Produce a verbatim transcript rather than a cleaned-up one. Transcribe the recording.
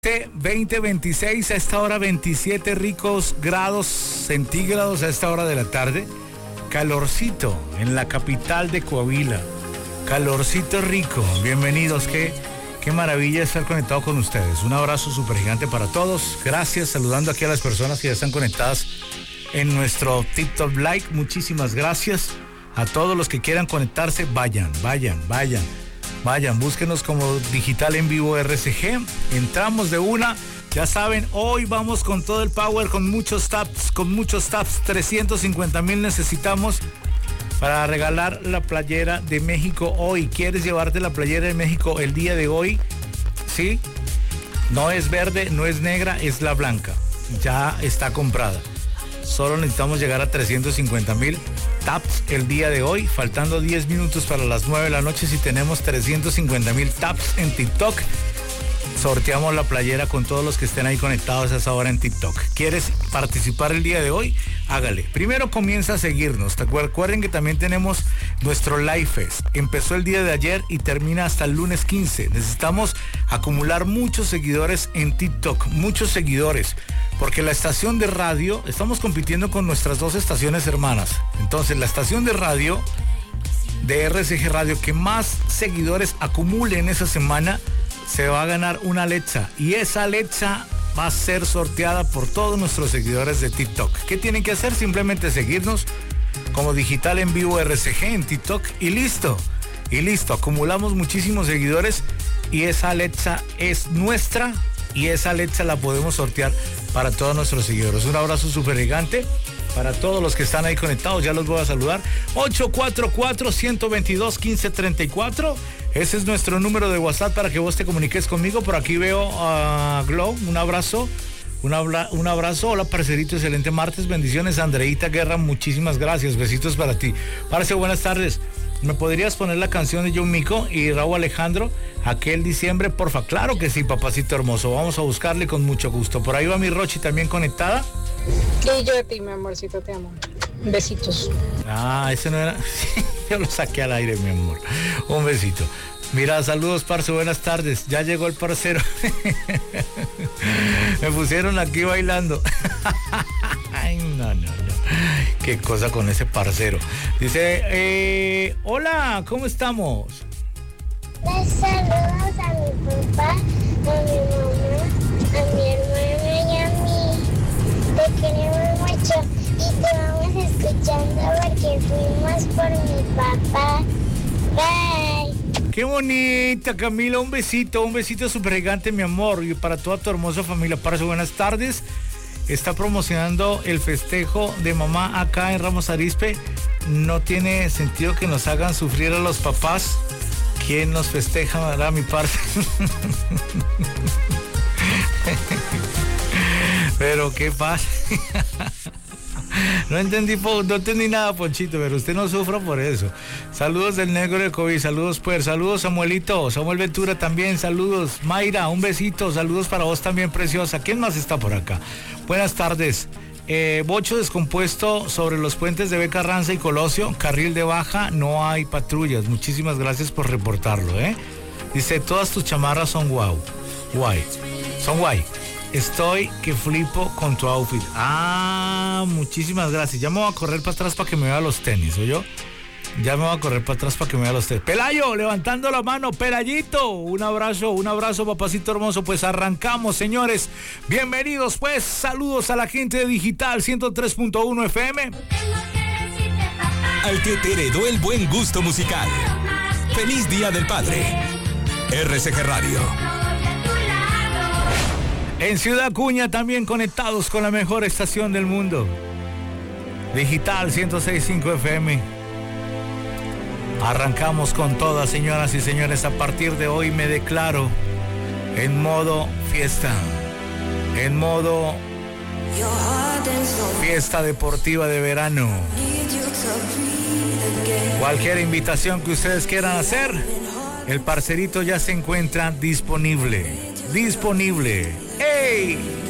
veinte veintiséis, a esta hora veintisiete ricos grados centígrados a esta hora de la tarde. Calorcito en la capital de Coahuila. Calorcito rico. Bienvenidos. Qué, qué maravilla estar conectado con ustedes. Un abrazo súper gigante para todos. Gracias. Saludando aquí a las personas que ya están conectadas en nuestro TikTok Live. Muchísimas gracias. A todos los que quieran conectarse, vayan, vayan, vayan. Vayan, búsquenos como Digital en Vivo R C G. Entramos de una. Ya saben, hoy vamos con todo el power, con muchos taps, con muchos taps. trescientos cincuenta mil necesitamos para regalar la playera de México hoy. ¿Quieres llevarte la playera de México el día de hoy? ¿Sí? No es verde, no es negra, es la blanca. Ya está comprada. Solo necesitamos llegar a trescientos cincuenta mil taps el día de hoy, faltando diez minutos para las nueve de la noche. Si tenemos trescientos cincuenta mil taps en TikTok, sorteamos la playera con todos los que estén ahí conectados a esa hora en TikTok. ¿Quieres participar el día de hoy? Hágale. Primero comienza a seguirnos. Recuerden que también tenemos nuestro Live Fest. Empezó el día de ayer y termina hasta el lunes quince. Necesitamos acumular muchos seguidores en TikTok, muchos seguidores. Porque la estación de radio, estamos compitiendo con nuestras dos estaciones hermanas. Entonces, la estación de radio de R C G Radio que más seguidores acumule en esa semana se va a ganar una Alexa. Y esa Alexa va a ser sorteada por todos nuestros seguidores de TikTok. ¿Qué tienen que hacer? Simplemente seguirnos como Digital en Vivo R C G en TikTok y listo. Y listo, acumulamos muchísimos seguidores y esa Alexa es nuestra. Y esa Alexa la podemos sortear para todos nuestros seguidores. Un abrazo súper gigante para todos los que están ahí conectados. Ya los voy a saludar. ocho cuatro cuatro, uno dos dos, uno cinco tres cuatro. Ese es nuestro número de WhatsApp para que vos te comuniques conmigo. Por aquí veo a Glow. Un abrazo. Un, abra, un abrazo. Hola, parcerito. Excelente martes. Bendiciones. Andreita Guerra, muchísimas gracias. Besitos para ti. Parce, buenas tardes. ¿Me podrías poner la canción de John Mico y Raúl Alejandro, aquel diciembre, porfa? Claro que sí, papacito hermoso. Vamos a buscarle con mucho gusto. Por ahí va mi Rochi también conectada. Y yo a ti, mi amorcito, te amo. Besitos. Ah, ese no era... Yo lo saqué al aire, mi amor. Un besito. Mira, saludos, parce, buenas tardes. Ya llegó el parcero. Me pusieron aquí bailando. Ay, no, no, no. Qué cosa con ese parcero. Dice, eh, hola, ¿cómo estamos? Les saludos a mi papá, a mi mamá, a mi hermana y a mí. Te queremos mucho y te vamos escuchando porque fuimos por mi papá. Bye. Qué bonita, Camila, un besito, un besito súper gigante, mi amor, y para toda tu hermosa familia. Parce, buenas tardes. Está promocionando el festejo de mamá acá en Ramos Arizpe. No tiene sentido que nos hagan sufrir a los papás. ¿Quién nos festeja, verdad, mi parce? Pero qué pasa. No entendí, no entendí nada, Ponchito, pero usted no sufra por eso. Saludos del negro de COVID, saludos pues, saludos Samuelito, Samuel Ventura también, saludos. Mayra, un besito, saludos para vos también, preciosa. ¿Quién más está por acá? Buenas tardes. Eh, bocho descompuesto sobre los puentes de B. Carranza y Colosio, carril de baja, no hay patrullas. Muchísimas gracias por reportarlo, ¿eh? Dice, todas tus chamarras son guau, guay, son guay. Estoy que flipo con tu outfit. Ah, muchísimas gracias. Ya me voy a correr para atrás para que me vea los tenis, ¿oyó? Ya me voy a correr para atrás para que me vea los tenis. Pelayo, levantando la mano, Pelayito. Un abrazo, un abrazo, papacito hermoso. Pues arrancamos, señores. Bienvenidos, pues. Saludos a la gente de Digital ciento tres punto uno F M. Al que te heredó el buen gusto musical. Feliz Día del Padre. R C G Radio. En Ciudad Acuña también conectados con la mejor estación del mundo. Digital ciento seis punto cinco F M. Arrancamos con todas, señoras y señores. A partir de hoy me declaro en modo fiesta. En modo fiesta deportiva de verano. Cualquier invitación que ustedes quieran hacer, el parcerito ya se encuentra disponible. Disponible. ¡Hey!